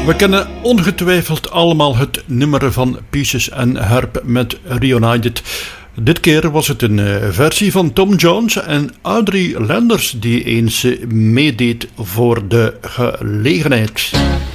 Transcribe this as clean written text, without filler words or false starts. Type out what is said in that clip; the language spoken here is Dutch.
We kennen ongetwijfeld allemaal het nummer van Pieces and Herb met Reunited. Dit keer was het een versie van Tom Jones en Audrey Landers die eens meedeed voor de gelegenheid.